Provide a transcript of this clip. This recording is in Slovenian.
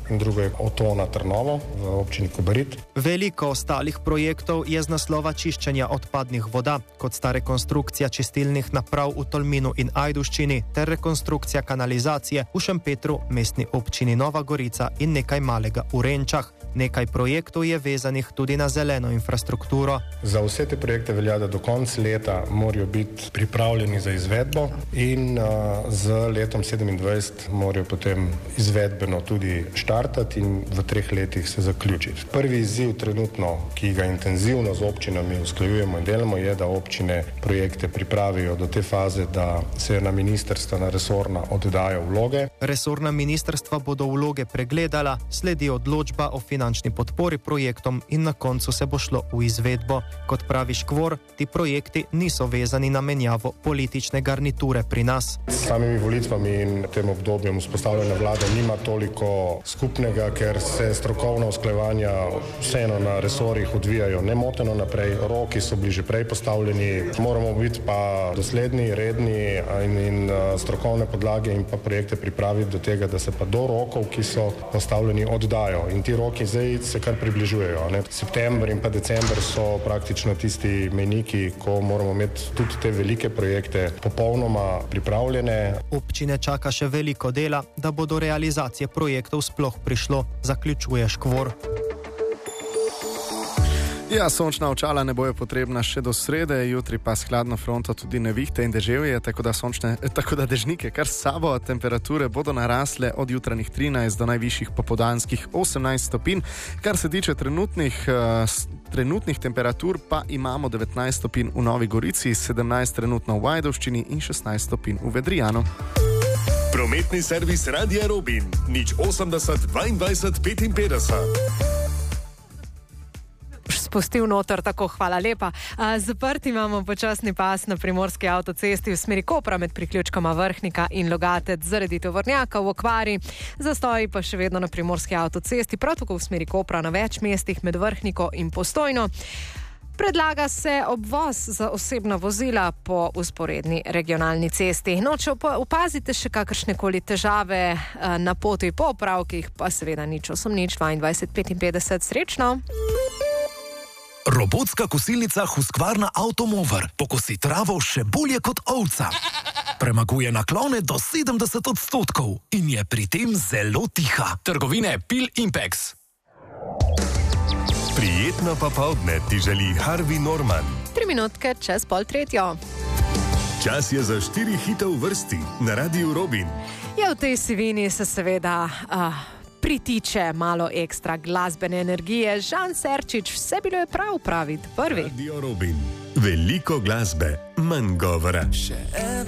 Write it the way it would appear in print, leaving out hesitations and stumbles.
in drugo je Otona Trnovo v občini Kobarid. Veliko ostalih projektov je z naslova čiščenja odpadnih voda, kot sta rekonstrukcija čistilnih naprav v Tolminu in Ajdovščini ter rekonstrukcija kanalizacije v Šempetru, mestni občini Nova Gorica in nekaj malega v Renčah. Nekaj projektov je vezanih tudi na zeleno infrastrukturo. Za vse te projekte velja, da do konca leta morajo biti pripravljeni za izvedbo in z letom 2027 morajo potem izvedbeno tudi štartati in v 3 letih se zaključiti. Prvi izziv trenutno, ki ga intenzivno z občinami usklajujemo in delamo, je, da občine projekte pripravijo do te faze, da se na ministrstva, na resorna oddajo vloge. Resorna ministrstva bodo vloge pregledala, sledi odločba o finančni podpori projektom in na koncu se bo šlo v izvedbo. Kot pravi Škvor, ti projekti niso vezani na menjavo politične garniture pri nas. S samimi volitvami in tem obdobjem vzpostavljanja vlade nima toliko skupnega, ker se strokovna usklajevanja vseeno na resorjih odvijajo nemoteno naprej, roki so bili že prej postavljeni, moramo biti pa dosledni, redni in strokovne podlage in pa projekte pripraviti do tega, da se pa do rokov, ki so postavljeni, oddajo. In ti roki zdaj se kar približujejo. September in pa december so praktično tisti mejniki, ko moramo imeti tudi te velike projekte popolnoma pripravljene. Občine čaka še veliko dela, da bo do realizacije projektov sploh prišlo, zaključuje Škvor. Ja, sončna očala ne bojo potrebna še do srede, jutri pa s hladno fronto tudi nevihte in deževje, tako da dežnike kar s sabo. Temperature bodo narasle od jutranjih 13 do najvišjih popoldanskih 18 stopinj. Kar se tiče trenutnih temperatur, pa imamo 19 stopinj v Novi Gorici, 17 trenutno v Ajdovščini in 16 stopinj v Vedrijanu. Prometni servis Radia Robin, 080 22 55. Spustil noter, tako, hvala lepa. Zaprt imamo počasni pas na primorski avtocesti v smeri Kopra med priključkoma Vrhnika in Logatec zaradi tovornjaka v okvari. Zastoji pa še vedno na primorski avtocesti, prav tako v smeri Kopra na več mestih med Vrhniko in Postojno. Predlaga se obvoz za osebna vozila po vzporedni regionalni cesti. No, če opazite še kakršnekoli težave na poti po opravkih, pa seveda nič 22 55, srečno! Robotska kosilnica Husqvarna Automower pokosi travo še bolje kot ovca. Premaguje naklone do 70% in je pri tem zelo tiha. Trgovine Pil Impex. Prijetno popoldne ti želi Harvey Norman. 3 minutke čez 2:30. Čas je za 4 hite v vrsti na Radiu Robin. Ja, v tej sivini se seveda pritiče malo ekstra glasbene energije. Žan Serčič, vse bilo je prav praviti prvi. Radio Robin. Veliko glasbe, manj govora.